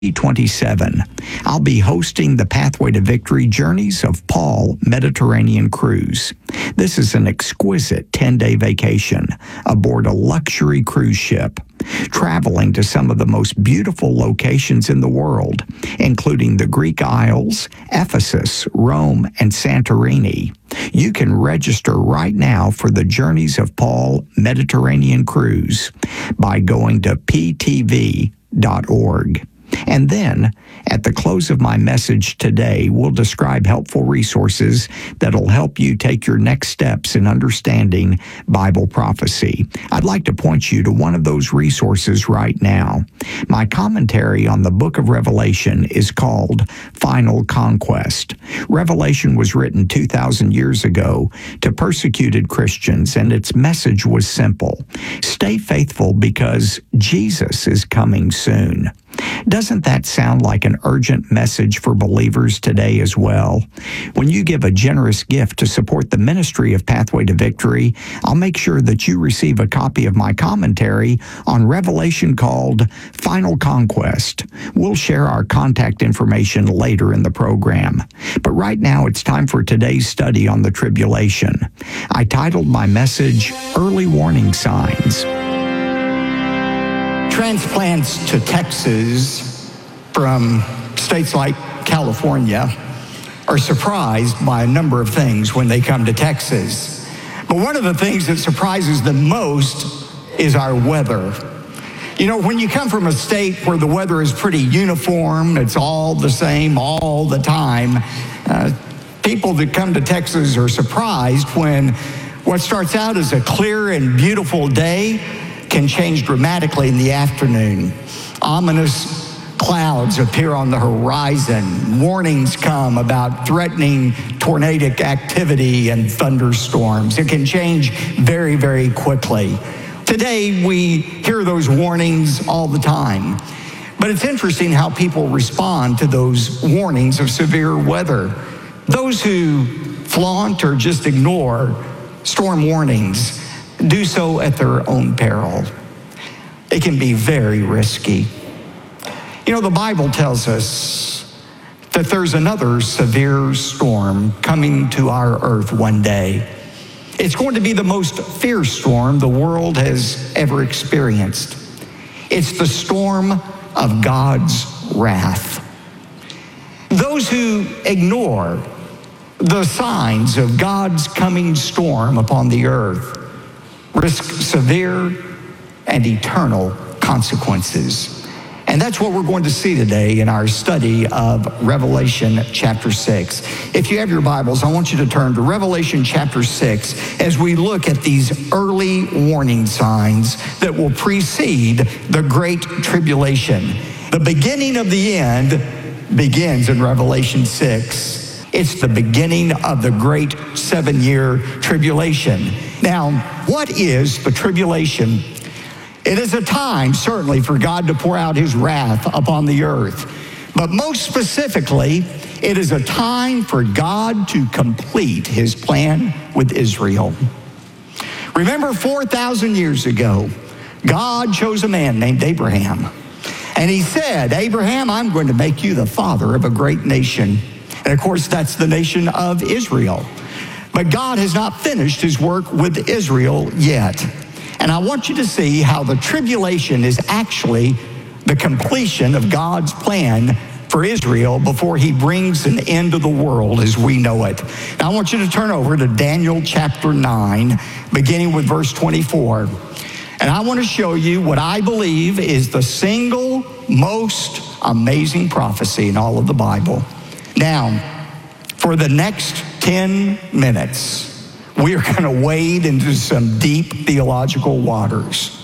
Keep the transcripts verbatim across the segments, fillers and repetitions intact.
twenty-seven, I'll be hosting the Pathway to Victory Journeys of Paul Mediterranean Cruise. This is an exquisite ten-day vacation aboard a luxury cruise ship, traveling to some of the most beautiful locations in the world, including the Greek Isles, Ephesus, Rome, and Santorini. You can register right now for the Journeys of Paul Mediterranean Cruise by going to p t v dot org. And then, at the close of my message today, we'll describe helpful resources that'll help you take your next steps in understanding Bible prophecy. I'd like to point you to one of those resources right now. My commentary on the book of Revelation is called Final Conquest. Revelation was written two thousand years ago to persecuted Christians, and its message was simple: stay faithful because Jesus is coming soon. Doesn't that sound like an urgent message for believers today as well? When you give a generous gift to support the ministry of Pathway to Victory, I'll make sure that you receive a copy of my commentary on Revelation called Final Conquest. We'll share our contact information later in the program. But right now, it's time for today's study on the tribulation. I titled my message, Early Warning Signs. Transplants to Texas from states like California are surprised by a number of things when they come to Texas. But one of the things that surprises them most is our weather. You know, when you come from a state where the weather is pretty uniform, it's all the same all the time, uh, people that come to Texas are surprised when what starts out as a clear and beautiful day can change dramatically in the afternoon. Ominous clouds appear on the horizon. Warnings come about threatening tornadic activity and thunderstorms. It can change very, very quickly. Today, we hear those warnings all the time. But it's interesting how people respond to those warnings of severe weather. Those who flaunt or just ignore storm warnings do so at their own peril. It can be very risky. You know, the Bible tells us that there's another severe storm coming to our earth one day. It's going to be the most fierce storm the world has ever experienced. It's the storm of God's wrath. Those who ignore the signs of God's coming storm upon the earth risk severe and eternal consequences. And that's what we're going to see today in our study of Revelation chapter six. If you have your Bibles, I want you to turn to Revelation chapter six as we look at these early warning signs that will precede the Great Tribulation. The beginning of the end begins in Revelation six. It's the beginning of the great seven-year tribulation. Now, what is the tribulation? It is a time, certainly, for God to pour out his wrath upon the earth. But most specifically, it is a time for God to complete his plan with Israel. Remember, four thousand years ago, God chose a man named Abraham. And he said, Abraham, I'm going to make you the father of a great nation. And of course, that's the nation of Israel. But God has not finished his work with Israel yet. And I want you to see how the tribulation is actually the completion of God's plan for Israel before he brings an end to the world as we know it. Now I want you to turn over to Daniel chapter nine, beginning with verse twenty-four. And I want to show you what I believe is the single most amazing prophecy in all of the Bible. Now, for the next ten minutes, we are going to wade into some deep theological waters.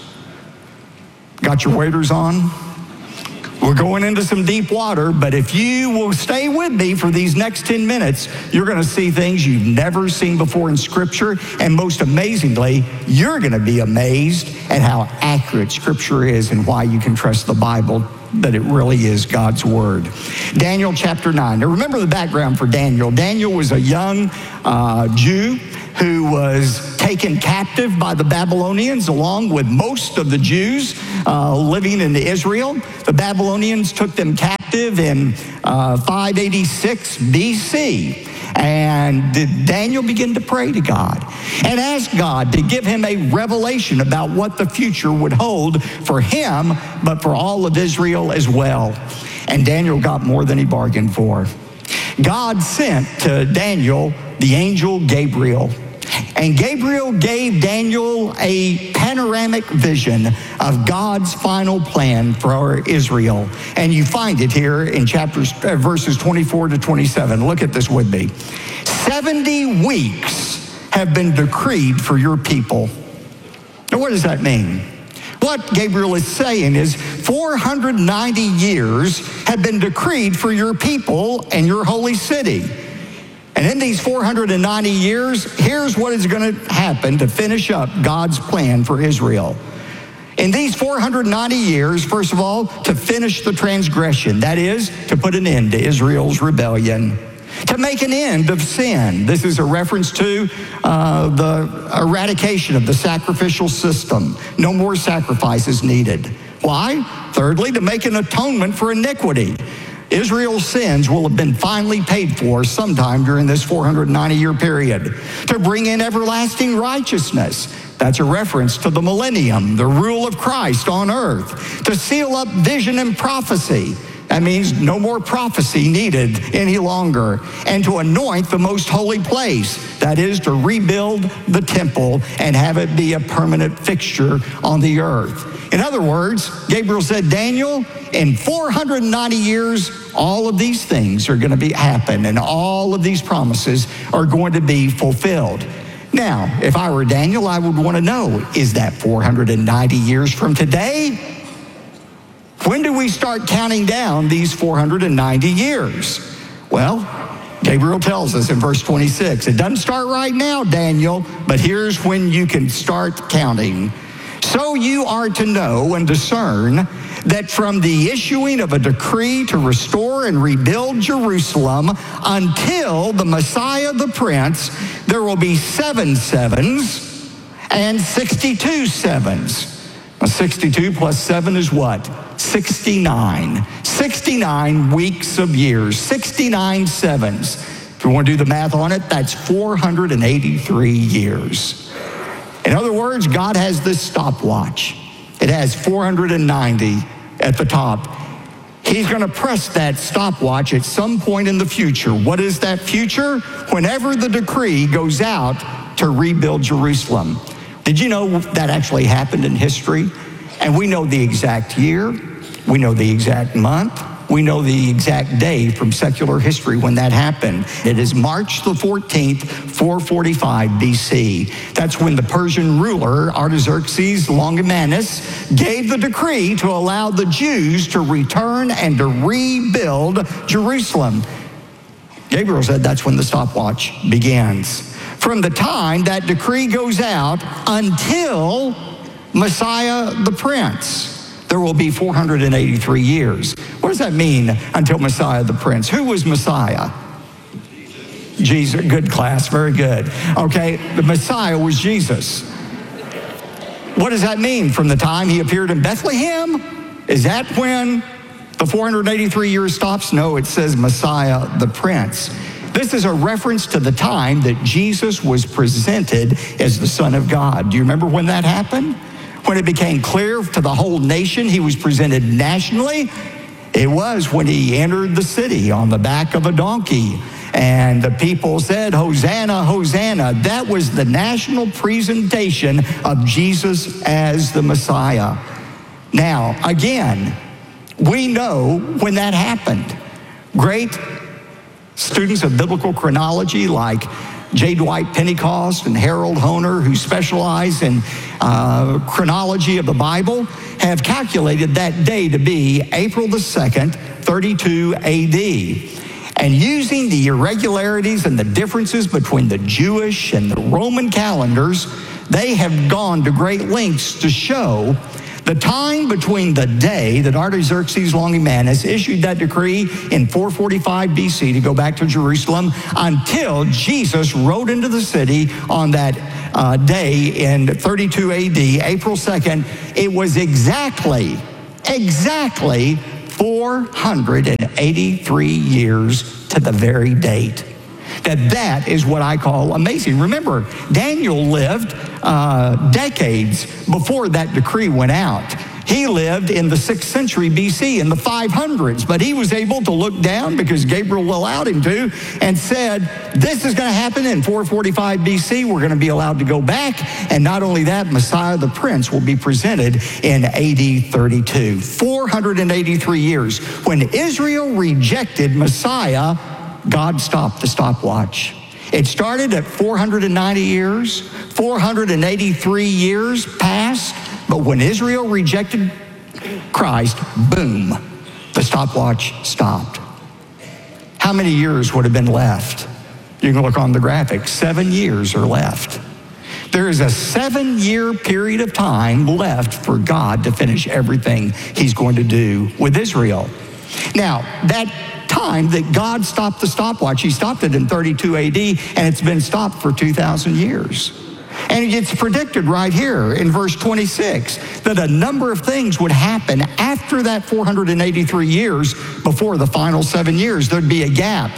Got your waders on? We're going into some deep water, but if you will stay with me for these next ten minutes, you're going to see things you've never seen before in Scripture, and most amazingly, you're going to be amazed at how accurate Scripture is and why you can trust the Bible, that it really is God's Word. Daniel chapter nine. Now remember the background for Daniel. Daniel was a young uh, Jew who was taken captive by the Babylonians along with most of the Jews uh, living in Israel. The Babylonians took them captive in uh, five eighty-six B C. And Daniel began to pray to God and ask God to give him a revelation about what the future would hold for him, but for all of Israel as well. And Daniel got more than he bargained for. God sent to Daniel the angel Gabriel. And Gabriel gave Daniel a panoramic vision of God's final plan for Israel. And you find it here in chapters, uh, verses twenty-four to twenty-seven. Look at this with me. seventy weeks have been decreed for your people. Now, what does that mean? What Gabriel is saying is four hundred ninety years have been decreed for your people and your holy city. And in these four hundred ninety years, here's what is going to happen to finish up God's plan for Israel. In these four hundred ninety years, first of all, to finish the transgression, that is, to put an end to Israel's rebellion. To make an end of sin. This is a reference to uh, the eradication of the sacrificial system. No more sacrifices needed. Why? Thirdly, to make an atonement for iniquity. Israel's sins will have been finally paid for sometime during this four hundred ninety year period. To bring in everlasting righteousness. That's a reference to the millennium, the rule of Christ on earth. To seal up vision and prophecy. That means no more prophecy needed any longer. And to anoint the most holy place. That is, to rebuild the temple and have it be a permanent fixture on the earth. In other words, Gabriel said, Daniel, in four hundred ninety years, all of these things are going to be happen, and all of these promises are going to be fulfilled. Now, if I were Daniel, I would want to know, is that four hundred ninety years from today? When do we start counting down these four hundred ninety years? Well, Gabriel tells us in verse twenty-six, it doesn't start right now, Daniel, but here's when you can start counting. So you are to know and discern that from the issuing of a decree to restore and rebuild Jerusalem until the Messiah the Prince, there will be seven sevens and sixty-two sevens. Now, sixty-two plus seven is what? sixty-nine. sixty-nine weeks of years, sixty-nine sevens. If you want to do the math on it, that's four hundred eighty-three years. In other words, God has this stopwatch. It has four hundred ninety at the top. He's going to press that stopwatch at some point in the future. What is that future? Whenever the decree goes out to rebuild Jerusalem. Did you know that actually happened in history? And we know the exact year. We know the exact month. We know the exact day from secular history when that happened. It is March the fourteenth, four forty-five B C. That's when the Persian ruler, Artaxerxes Longimanus, gave the decree to allow the Jews to return and to rebuild Jerusalem. Gabriel said that's when the stopwatch begins. From the time that decree goes out until Messiah the Prince, there will be four hundred eighty-three years. What does that mean, until Messiah the Prince? Who was Messiah? Jesus. Good class, very good. Okay, the Messiah was Jesus. What does that mean? From the time he appeared in Bethlehem? Is that when the four hundred eighty-three years stops? No, it says Messiah the Prince. This is a reference to the time that Jesus was presented as the Son of God. Do you remember when that happened? When it became clear to the whole nation he was presented nationally? It was when he entered the city on the back of a donkey. And the people said, Hosanna, Hosanna. That was the national presentation of Jesus as the Messiah. Now, again, we know when that happened. Great students of biblical chronology like J. Dwight Pentecost and Harold Honer, who specialize in uh, chronology of the Bible, have calculated that day to be April the second, thirty-two A D. And using the irregularities and the differences between the Jewish and the Roman calendars, they have gone to great lengths to show the time between the day that Artaxerxes Longimanus issued that decree in four forty-five B C to go back to Jerusalem until Jesus rode into the city on that uh, day in thirty-two A D, April second, it was exactly, exactly four hundred eighty-three years to the very date. That that is what I call amazing. Remember, Daniel lived uh, decades before that decree went out. He lived in the sixth century B C, in the five hundreds, but he was able to look down because Gabriel allowed him to and said, this is going to happen in four forty-five B C. We're going to be allowed to go back. And not only that, Messiah the Prince will be presented in A D thirty-two. four hundred eighty-three years. When Israel rejected Messiah, God stopped the stopwatch. It started at four hundred ninety years. four hundred eighty-three years passed. But when Israel rejected Christ, boom, the stopwatch stopped. How many years would have been left? You can look on the graphic. Seven years are left. There is a seven-year period of time left for God to finish everything he's going to do with Israel. Now, that time that God stopped the stopwatch, he stopped it in thirty-two A D, and it's been stopped for two thousand years. And it's predicted right here in verse twenty-six that a number of things would happen after that four hundred eighty-three years before the final seven years. There'd be a gap.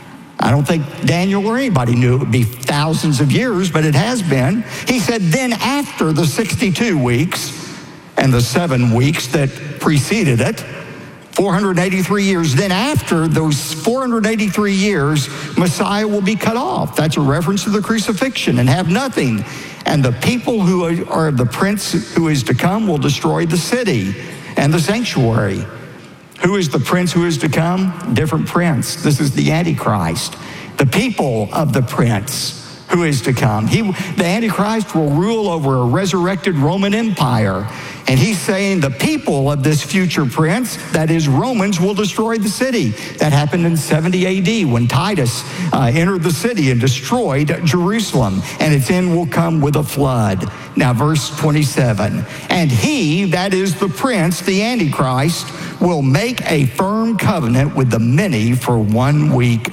I don't think Daniel or anybody knew it would be thousands of years, but it has been. He said, then after the sixty-two weeks and the seven weeks that preceded it, four hundred eighty-three years, then after those four hundred eighty-three years, Messiah will be cut off. That's a reference to the crucifixion, and have nothing. And the people who are the prince who is to come will destroy the city and the sanctuary. Who is the prince who is to come? Different prince. This is the Antichrist. The people of the prince who is to come. He, the Antichrist will rule over a resurrected Roman Empire. And he's saying the people of this future prince, that is Romans, will destroy the city. That happened in seventy A D when Titus uh, entered the city and destroyed Jerusalem. And its end will come with a flood. Now verse twenty-seven. And he, that is the prince, the Antichrist, will make a firm covenant with the many for one week.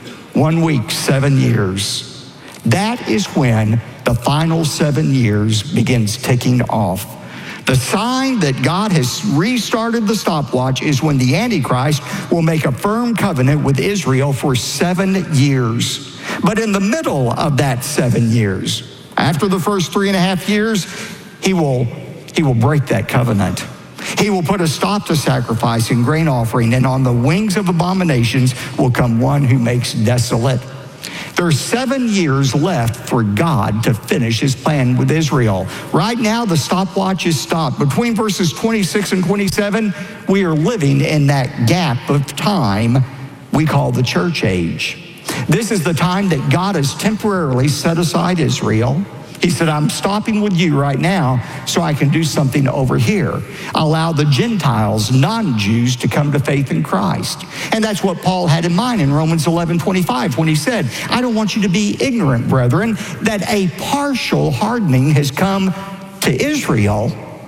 One week, seven years. That is when the final seven years begins ticking off. The sign that God has restarted the stopwatch is when the Antichrist will make a firm covenant with Israel for seven years. But in the middle of that seven years, after the first three and a half years, he will, he will break that covenant. He will put a stop to sacrifice and grain offering, and on the wings of abominations will come one who makes desolate. There are seven years left for God to finish his plan with Israel. Right now, the stopwatch is stopped. Between verses twenty-six and twenty-seven, we are living in that gap of time we call the church age. This is the time that God has temporarily set aside Israel. He said, I'm stopping with you right now so I can do something over here. Allow the Gentiles, non-Jews, to come to faith in Christ. And that's what Paul had in mind in Romans eleven twenty-five when he said, I don't want you to be ignorant, brethren, that a partial hardening has come to Israel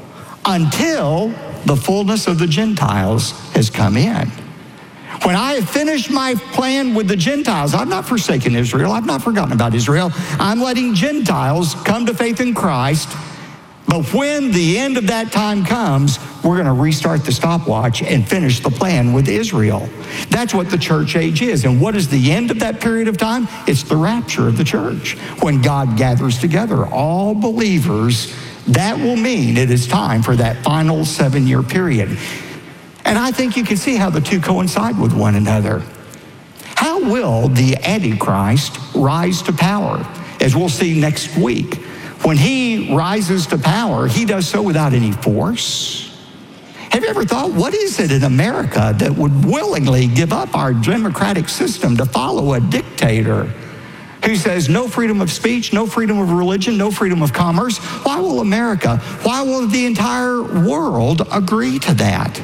until the fullness of the Gentiles has come in. When I have finished my plan with the Gentiles, I've not forsaken Israel. I've not forgotten about Israel. I'm letting Gentiles come to faith in Christ. But when the end of that time comes, we're going to restart the stopwatch and finish the plan with Israel. That's what the church age is. And what is the end of that period of time? It's the rapture of the church. When God gathers together all believers, that will mean it is time for that final seven-year period. And I think you can see how the two coincide with one another. How will the Antichrist rise to power? As we'll see next week. When he rises to power, he does so without any force. Have you ever thought, what is it in America that would willingly give up our democratic system to follow a dictator who says no freedom of speech, no freedom of religion, no freedom of commerce? Why will America, why will the entire world agree to that?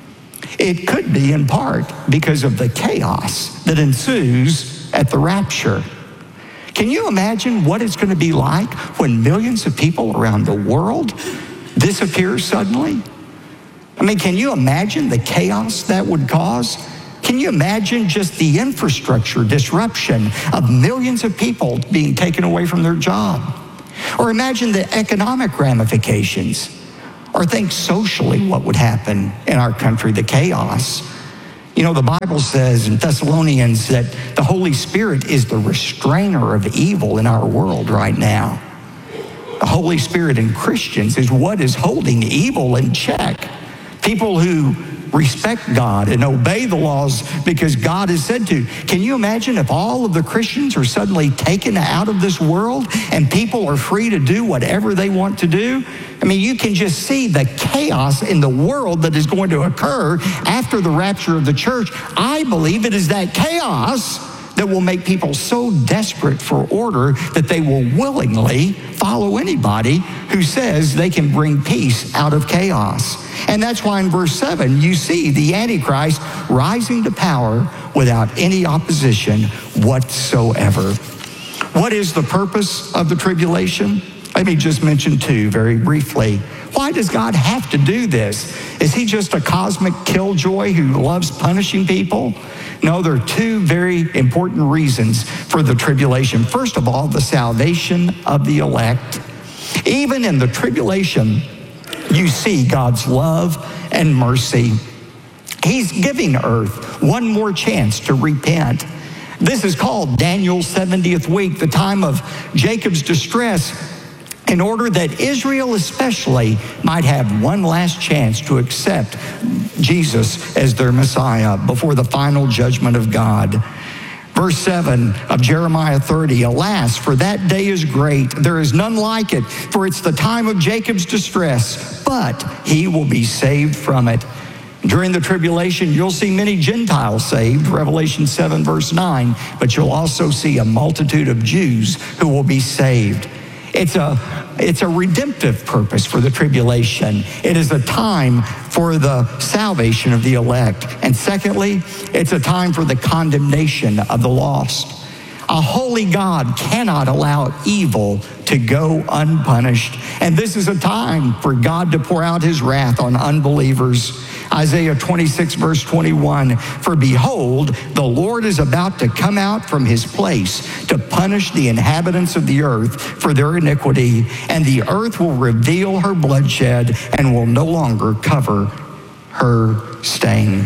It could be in part because of the chaos that ensues at the rapture. Can you imagine what it's going to be like when millions of people around the world disappear suddenly? I mean, can you imagine the chaos that would cause? Can you imagine just the infrastructure disruption of millions of people being taken away from their job? Or imagine the economic ramifications. Or think socially what would happen in our country, the chaos. You know, the Bible says in Thessalonians that the Holy Spirit is the restrainer of evil in our world right now. The Holy Spirit in Christians is what is holding evil in check. People who respect God and obey the laws because God has said to. Can you imagine if all of the Christians are suddenly taken out of this world and people are free to do whatever they want to do? I mean, you can just see the chaos in the world that is going to occur after the rapture of the church. I believe it is that chaos that will make people so desperate for order that they will willingly follow anybody who says they can bring peace out of chaos. And that's why in verse seven, you see the Antichrist rising to power without any opposition whatsoever. What is the purpose of the tribulation? Let me just mention two very briefly. Why does God have to do this? Is he just a cosmic killjoy who loves punishing people? No, there are two very important reasons for the tribulation. First of all, the salvation of the elect. Even in the tribulation, you see God's love and mercy. He's giving earth one more chance to repent. This is called Daniel's seventieth week, the time of Jacob's distress, in order that Israel especially might have one last chance to accept Jesus as their Messiah before the final judgment of God. Verse seven of Jeremiah thirty, alas, for that day is great. There is none like it, for it's the time of Jacob's distress, but he will be saved from it. During the tribulation, you'll see many Gentiles saved, Revelation seven, verse nine, but you'll also see a multitude of Jews who will be saved. It's a, it's a redemptive purpose for the tribulation. It is a time for the salvation of the elect. And secondly, it's a time for the condemnation of the lost. A holy God cannot allow evil to go unpunished. And this is a time for God to pour out his wrath on unbelievers. Isaiah twenty-six, verse twenty-one, for behold, the Lord is about to come out from his place to punish the inhabitants of the earth for their iniquity, and the earth will reveal her bloodshed and will no longer cover her stain.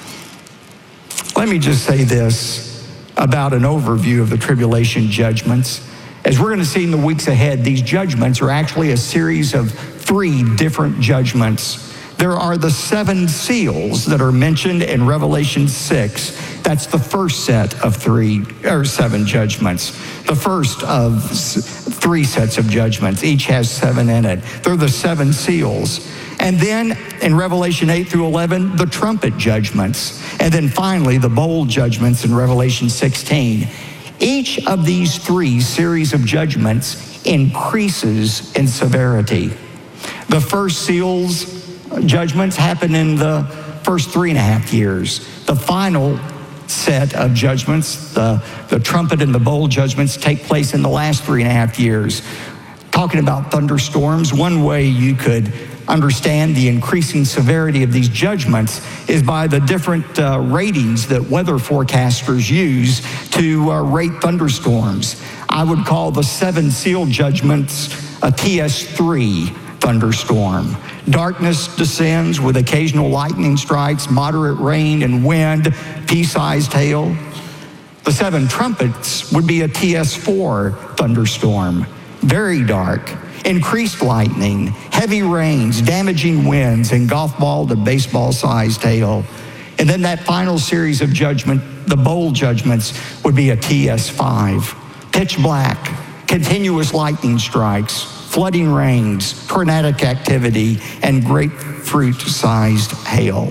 Let me just say this about an overview of the tribulation judgments. As we're going to see in the weeks ahead, these judgments are actually a series of three different judgments. There are the seven seals that are mentioned in Revelation six. That's the first set of three or seven judgments. The first of three sets of judgments. Each has seven in it. They're the seven seals. And then in Revelation eight through eleven, the trumpet judgments. And then finally, the bowl judgments in Revelation sixteen. Each of these three series of judgments increases in severity. The first seals judgments happen in the first three and a half years. The final set of judgments, the, the trumpet and the bowl judgments, take place in the last three and a half years. Talking about thunderstorms, one way you could understand the increasing severity of these judgments is by the different uh, ratings that weather forecasters use to uh, rate thunderstorms. I would call the seven seal judgments a T S three thunderstorm. Darkness descends with occasional lightning strikes, moderate rain and wind, pea-sized hail. The seven trumpets would be a T S four thunderstorm. Very dark, increased lightning, heavy rains, damaging winds, and golf ball to baseball-sized hail. And then that final series of judgment, the bowl judgments, would be a T S five. Pitch black, continuous lightning strikes, flooding rains, tornadic activity, and grapefruit-sized hail.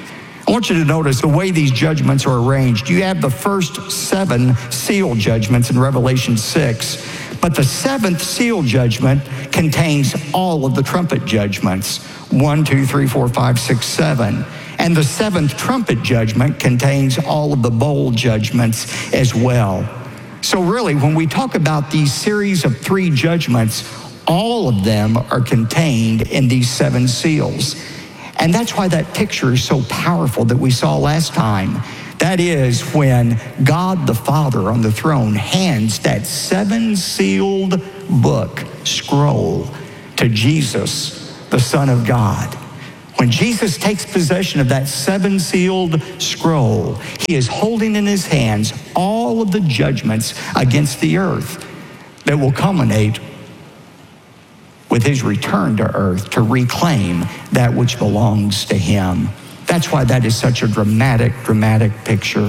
I want you to notice the way these judgments are arranged. You have the first seven seal judgments in Revelation six, but the seventh seal judgment contains all of the trumpet judgments, one, two, three, four, five, six, seven. And the seventh trumpet judgment contains all of the bowl judgments as well. So really, when we talk about these series of three judgments, all of them are contained in these seven seals. And that's why that picture is so powerful that we saw last time. That is when God the Father on the throne hands that seven-sealed book, scroll, to Jesus, the Son of God. When Jesus takes possession of that seven-sealed scroll, he is holding in his hands all of the judgments against the earth that will culminate with his return to earth to reclaim that which belongs to him. That's why that is such a dramatic, dramatic picture.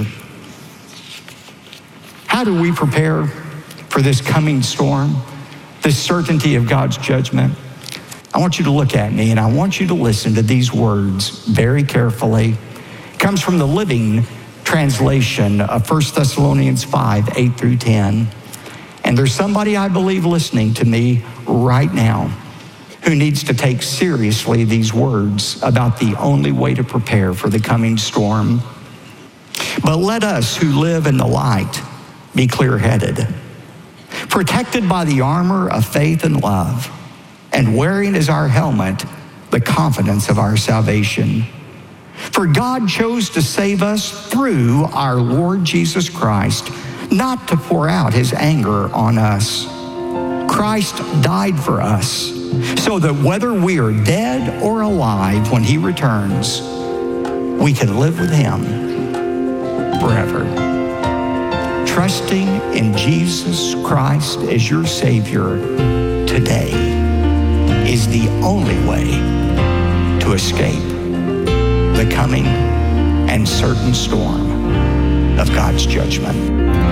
How do we prepare for this coming storm, this certainty of God's judgment? I want you to look at me and I want you to listen to these words very carefully. It comes from the Living Translation of First Thessalonians five, eight through ten. And there's somebody, I believe, listening to me right now who needs to take seriously these words about the only way to prepare for the coming storm. But let us who live in the light be clear-headed, protected by the armor of faith and love, and wearing as our helmet the confidence of our salvation. For God chose to save us through our Lord Jesus Christ, not to pour out his anger on us. Christ died for us, so that whether we are dead or alive when he returns, we can live with him forever. Trusting in Jesus Christ as your Savior today is the only way to escape the coming and certain storm of God's judgment.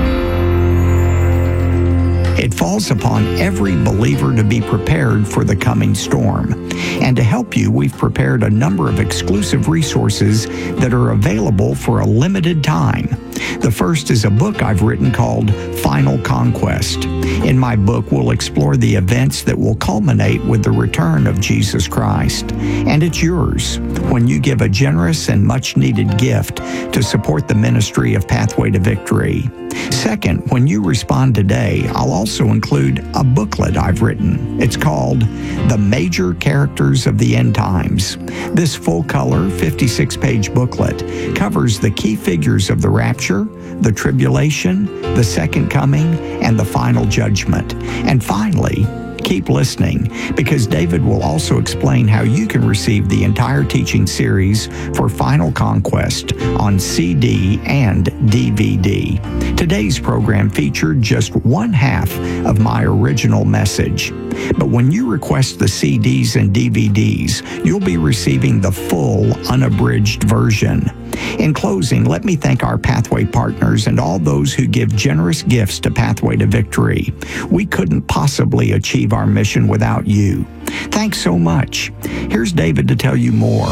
It falls upon every believer to be prepared for the coming storm. And to help you, we've prepared a number of exclusive resources that are available for a limited time. The first is a book I've written called Final Conquest. In my book, we'll explore the events that will culminate with the return of Jesus Christ. And it's yours when you give a generous and much-needed gift to support the ministry of Pathway to Victory. Second, when you respond today, I'll also include a booklet I've written. It's called The Major Characters of the End Times. This full-color, fifty-six page booklet covers the key figures of the rapture, the tribulation, the second coming, and the final judgment. And finally, keep listening, because David will also explain how you can receive the entire teaching series for Final Conquest on C D and D V D. Today's program featured just one half of my original message. But when you request the C Ds and D V Ds, you'll be receiving the full, unabridged version. In closing, let me thank our Pathway partners and all those who give generous gifts to Pathway to Victory. We couldn't possibly achieve our mission without you. Thanks so much. Here's David to tell you more.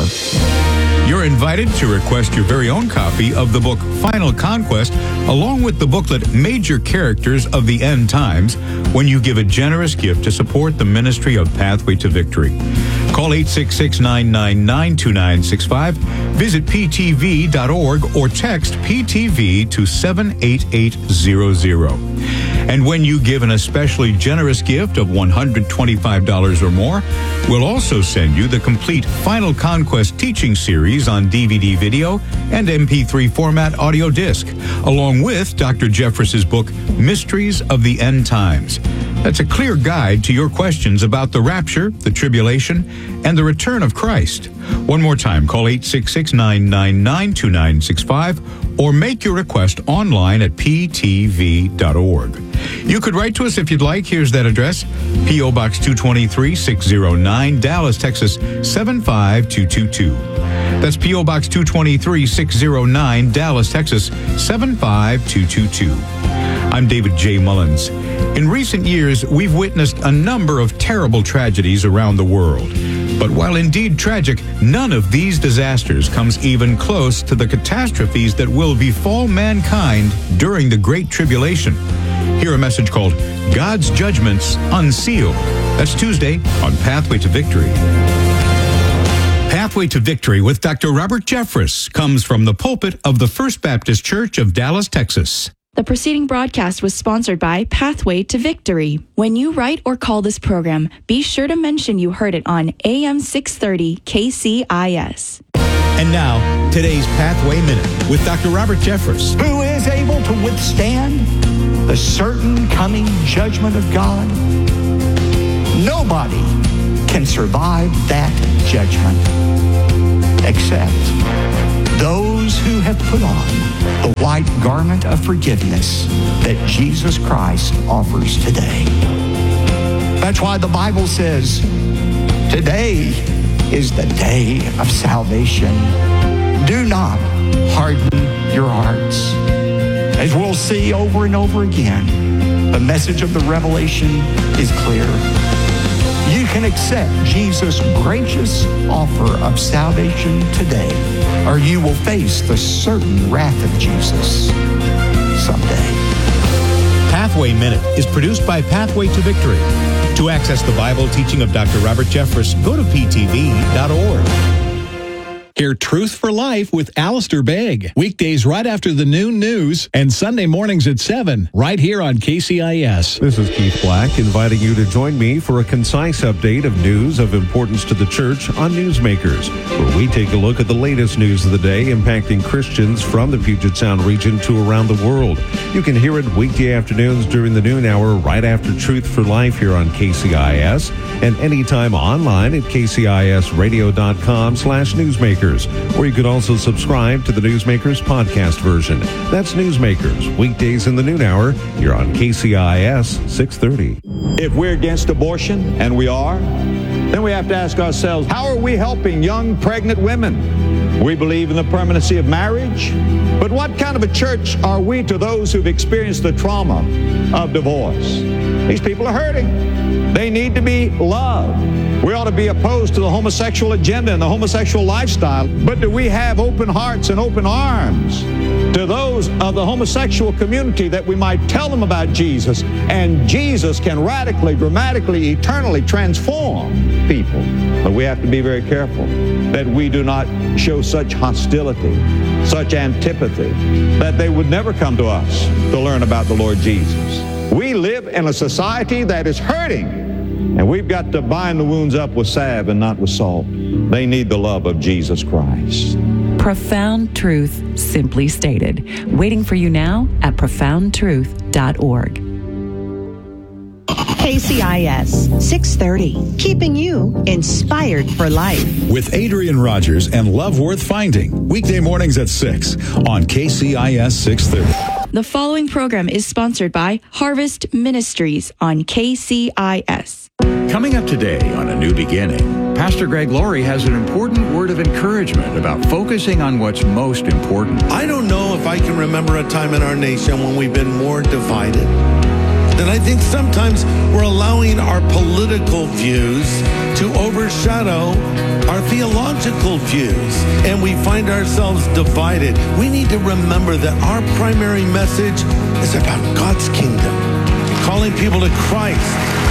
You're invited to request your very own copy of the book Final Conquest, along with the booklet Major Characters of the End Times, when you give a generous gift to support the ministry of Pathway to Victory. Call eight six six, nine nine nine, two nine six five, visit p t v dot org, or text P T V to seven eight eight zero zero. And when you give an especially generous gift of one hundred twenty-five dollars or more, we'll also send you the complete Final Conquest teaching series on D V D video and M P three format audio disc, along with Doctor Jeffress's book, Mysteries of the End Times. That's a clear guide to your questions about the rapture, the tribulation, and the return of Christ. One more time, call eight six six, nine nine nine, two nine six five or make your request online at p t v dot org. You could write to us if you'd like. Here's that address: P O. Box two twenty-three, six oh nine, Dallas, Texas, seven five two two two. That's P O. Box two twenty-three, six oh nine, Dallas, Texas, seven five two two two. I'm David J. Mullins. In recent years, we've witnessed a number of terrible tragedies around the world. But while indeed tragic, none of these disasters comes even close to the catastrophes that will befall mankind during the Great Tribulation. Hear a message called God's Judgments Unsealed. That's Tuesday on Pathway to Victory. Pathway to Victory with Doctor Robert Jeffress comes from the pulpit of the First Baptist Church of Dallas, Texas. The preceding broadcast was sponsored by Pathway to Victory. When you write or call this program, be sure to mention you heard it on A M six thirty K C I S. And now, today's Pathway Minute with Doctor Robert Jeffress. Who is able to withstand the certain coming judgment of God? Nobody can survive that judgment except those who have put on the white garment of forgiveness that Jesus Christ offers today. That's why the Bible says, today is the day of salvation. Do not harden your hearts. As we'll see over and over again, the message of the revelation is clear. You can accept Jesus' gracious offer of salvation today, or you will face the certain wrath of Jesus someday. Pathway Minute is produced by Pathway to Victory. To access the Bible teaching of Doctor Robert Jeffress, go to p t v dot org. Hear Truth for Life with Alistair Begg. Weekdays right after the noon news and Sunday mornings at seven, right here on K C I S. This is Keith Black inviting you to join me for a concise update of news of importance to the church on Newsmakers, where we take a look at the latest news of the day impacting Christians from the Puget Sound region to around the world. You can hear it weekday afternoons during the noon hour right after Truth for Life here on K C I S and anytime online at k c i s radio dot com slash newsmakers. Or you could also subscribe to the Newsmakers podcast version. That's Newsmakers, weekdays in the noon hour. You're on K C I S six thirty. If we're against abortion, and we are, then we have to ask ourselves, how are we helping young pregnant women? We believe in the permanency of marriage, but what kind of a church are we to those who've experienced the trauma of divorce? These people are hurting. They need to be loved. We ought to be opposed to the homosexual agenda and the homosexual lifestyle, but do we have open hearts and open arms to those of the homosexual community that we might tell them about Jesus, and Jesus can radically, dramatically, eternally transform people? But we have to be very careful that we do not show such hostility, such antipathy, that they would never come to us to learn about the Lord Jesus. We live in a society that is hurting, and we've got to bind the wounds up with salve and not with salt. They need the love of Jesus Christ. Profound truth, simply stated. Waiting for you now at profound truth dot org. K C I S six thirty, keeping you inspired for life. With Adrian Rogers and Love Worth Finding, weekday mornings at six on K C I S six thirty. The following program is sponsored by Harvest Ministries on K C I S. Coming up today on A New Beginning, Pastor Greg Laurie has an important word of encouragement about focusing on what's most important. I don't know if I can remember a time in our nation when we've been more divided. And I think sometimes we're allowing our political views to overshadow our theological views, and we find ourselves divided. We need to remember that our primary message is about God's kingdom, calling people to Christ,